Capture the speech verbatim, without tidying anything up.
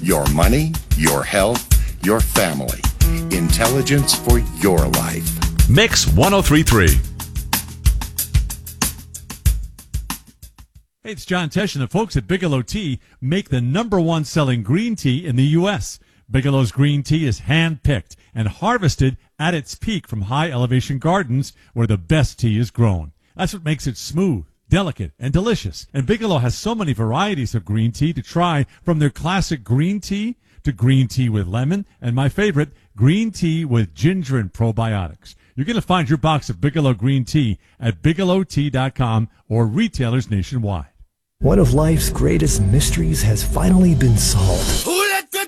Your money, your health, your family. Intelligence for your life. Mix one oh three point three. Hey, it's John Tesh, and the folks at Bigelow Tea make the number one selling green tea in the U S Bigelow's green tea is hand-picked and harvested at its peak from high-elevation gardens where the best tea is grown. That's what makes it smooth, delicate, and delicious. And Bigelow has so many varieties of green tea to try, from their classic green tea to green tea with lemon, and my favorite, green tea with ginger and probiotics. You're going to find your box of Bigelow green tea at bigelow tea dot com or retailers nationwide. One of life's greatest mysteries has finally been solved.